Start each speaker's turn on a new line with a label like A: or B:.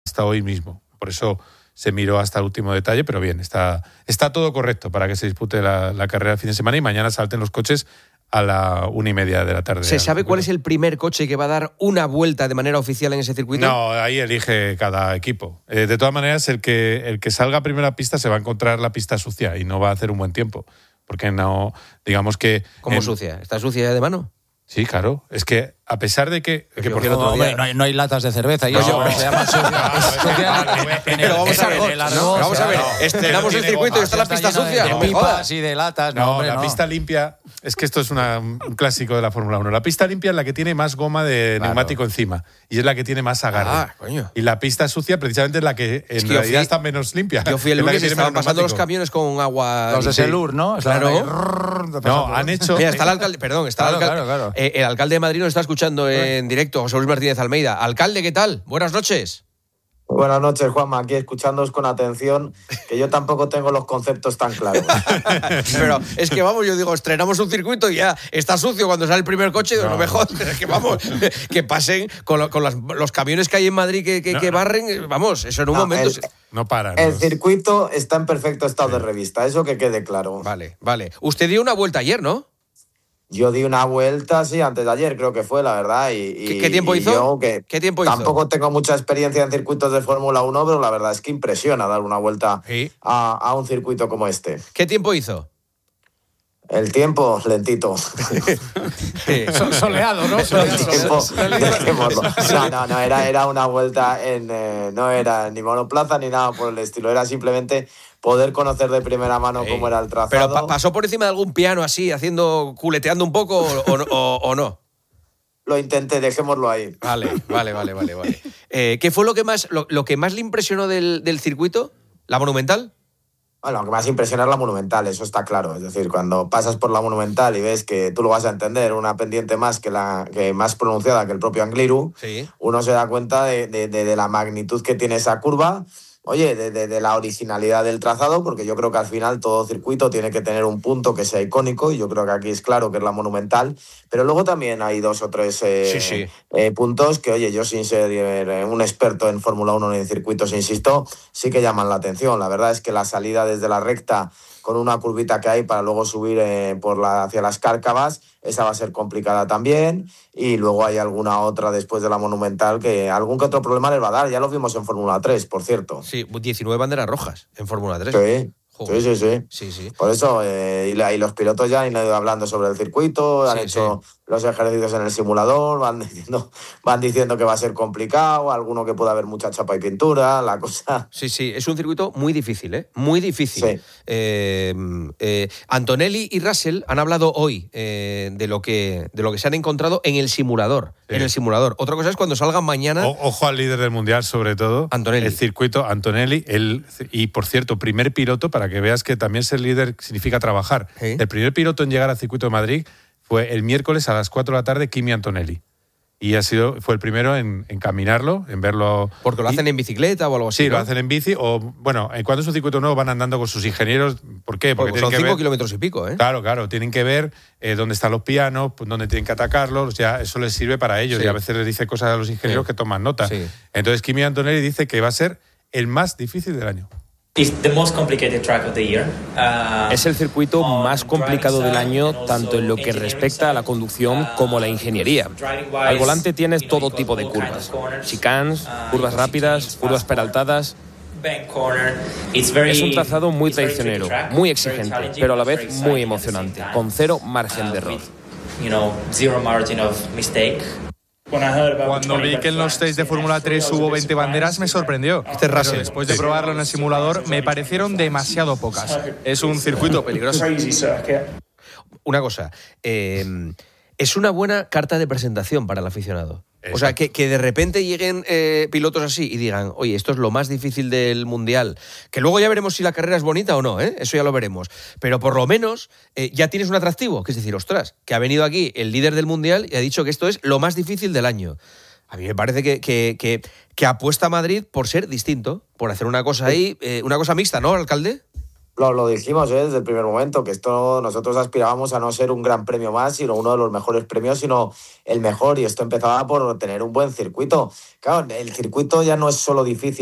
A: hasta hoy mismo. Por eso se miró hasta el último detalle, pero bien, está todo correcto para que se dispute la carrera el fin de semana y mañana salten los coches a la 1:30 de la tarde.
B: ¿Se sabe cuál es el primer coche que va a dar una vuelta de manera oficial en ese circuito?
A: No, ahí elige cada equipo. De todas maneras, el que salga a primera pista se va a encontrar la pista sucia y no va a hacer un buen tiempo. Porque no, digamos que...
B: ¿Cómo sucia? ¿Está sucia ya de mano?
A: Sí, claro. Es que a pesar de que por
C: ejemplo, no hay latas de cerveza y eso se llama sucia.
B: Pero vamos a ver, estrenamos el circuito y está la pista sucia.
C: De pipas y de latas.
A: La pista limpia, es que esto es un clásico de la Fórmula 1. La pista limpia es la que tiene más goma de neumático encima y es la que tiene más agarre.
B: Coño.
A: Y la pista sucia precisamente es la que en realidad está menos limpia.
B: Yo fui el lunes y estaban pasando los camiones con agua.
C: Los de Selur, ¿no?
A: Claro. No, han hecho...
B: Mira, está el alcalde, perdón, está el alcalde. Claro. El alcalde de Madrid nos está escuchando en directo, José Luis Martínez Almeida. Alcalde, ¿qué tal? Buenas noches.
D: Buenas noches, Juanma. Aquí escuchándoos con atención, que yo tampoco tengo los conceptos tan claros.
B: Pero es que vamos, yo digo, estrenamos un circuito y ya está sucio cuando sale el primer coche. No me jodas, es que vamos, que pasen con los camiones que hay en Madrid que barren, vamos, eso en un momento...
A: No paran.
D: El circuito está en perfecto estado de revista, eso que quede claro.
B: Vale. Usted dio una vuelta ayer, ¿no?
D: Yo di una vuelta, sí, antes de ayer creo que fue, la verdad.
B: ¿Qué tiempo hizo? ¿Qué tiempo hizo?
D: Tampoco tengo mucha experiencia en circuitos de Fórmula 1, pero la verdad es que impresiona dar una vuelta a un circuito como este.
B: ¿Qué tiempo hizo?
D: El tiempo, lentito.
C: Soleado, ¿no?
D: No, era una vuelta no era ni monoplaza ni nada por el estilo, era simplemente poder conocer de primera mano cómo era el trazado.
B: ¿Pero pasó por encima de algún piano así, culeteando un poco o no?
D: Lo intenté, dejémoslo ahí.
B: Vale. ¿Qué fue lo que más le impresionó del circuito? ¿La Monumental?
D: Bueno, lo que más impresiona es la Monumental, eso está claro. Es decir, cuando pasas por la Monumental y ves que tú lo vas a entender, una pendiente más que más pronunciada que el propio Angliru,
B: sí,
D: uno se da cuenta de la magnitud que tiene esa curva. Oye, de la originalidad del trazado, porque yo creo que al final todo circuito tiene que tener un punto que sea icónico, y yo creo que aquí es claro que es la Monumental, pero luego también hay 2 o 3 puntos que, oye, yo sin ser un experto en Fórmula 1 ni en circuitos, insisto, sí que llaman la atención. La verdad es que la salida desde la recta, con una curvita que hay para luego subir hacia las Cárcavas, esa va a ser complicada también, y luego hay alguna otra después de la Monumental que algún que otro problema les va a dar. Ya lo vimos en Fórmula 3, por cierto.
B: Sí, 19 banderas rojas en Fórmula 3.
D: Sí. Por eso, y los pilotos ya han ido hablando sobre el circuito, han hecho los ejercicios en el simulador, van diciendo que va a ser complicado, alguno que pueda haber mucha chapa y pintura, la cosa...
B: Sí, es un circuito muy difícil, muy difícil. Sí. Antonelli y Russell han hablado hoy de lo que se han encontrado en el simulador. Sí. En el simulador. Otra cosa es cuando salgan mañana...
A: Ojo al líder del Mundial, sobre todo.
B: Antonelli.
A: El circuito, Antonelli. Y, por cierto, primer piloto, para que veas que también ser líder significa trabajar. ¿Sí? El primer piloto en llegar al circuito de Madrid fue el miércoles a las 4 de la tarde, Kimi Antonelli. Y fue el primero en caminarlo, en verlo...
B: ¿Porque lo hacen en bicicleta o algo así?
A: Sí,
B: ¿no?
A: Lo hacen en bici. O, bueno, cuando es un circuito nuevo van andando con sus ingenieros. ¿Por qué?
B: Porque son 5 kilómetros y pico, ¿eh?
A: Claro. Tienen que ver dónde están los pianos, dónde tienen que atacarlos. Ya eso les sirve para ellos. Sí. Y a veces les dice cosas a los ingenieros que toman nota. Sí. Entonces, Kimi Antonelli dice que va a ser el más difícil del año.
E: Es el circuito más complicado del año, tanto en lo que respecta a la conducción como a la ingeniería. Al volante tienes todo tipo de curvas, chicanes, curvas rápidas, curvas peraltadas. Es un trazado muy traicionero, muy exigente, pero a la vez muy emocionante, con 0 margen de error.
F: Cuando vi que en los test de Fórmula 3 hubo 20 banderas, me sorprendió. Pero después de probarlo en el simulador, me parecieron demasiado pocas. Es un circuito peligroso.
B: Una cosa, es una buena carta de presentación para el aficionado. Exacto. O sea, que de repente lleguen pilotos así y digan, oye, esto es lo más difícil del Mundial, que luego ya veremos si la carrera es bonita o no, eso ya lo veremos, pero por lo menos ya tienes un atractivo, que es decir, ostras, que ha venido aquí el líder del Mundial y ha dicho que esto es lo más difícil del año. A mí me parece que apuesta Madrid por ser distinto, por hacer una cosa ahí, una cosa mixta, ¿no, alcalde?
D: Lo dijimos desde el primer momento, que esto nosotros aspirábamos a no ser un gran premio más, sino uno de los mejores premios, sino el mejor, y esto empezaba por tener un buen circuito. Claro, el circuito ya no es solo difícil